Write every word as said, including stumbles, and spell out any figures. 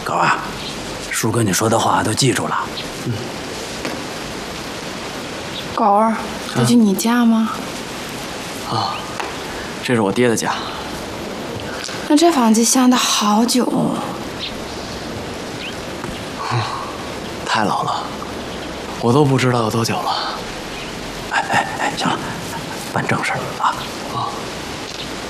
狗啊，叔跟你说的话都记住了。嗯。 狗儿，这是你家吗？ 啊，这是我爹的家。 那这房子相的好久哦。 嗯，太老了，我都不知道有多久了。 哎哎哎，行了，办正事儿啊啊！